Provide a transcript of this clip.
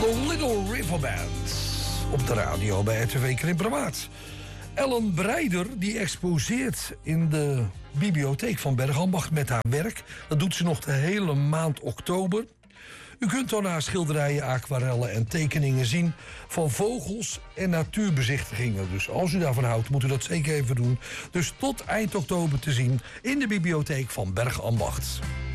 The Little River Band. Op de radio bij RTV Krimperwaard. Ellen Breider die exposeert in de bibliotheek van Bergambacht met haar werk. Dat doet ze nog de hele maand oktober. U kunt dan haar schilderijen, aquarellen en tekeningen zien van vogels en natuurbezichtigingen. Dus als u daarvan houdt, moet u dat zeker even doen. Dus tot eind oktober te zien in de bibliotheek van Bergambacht.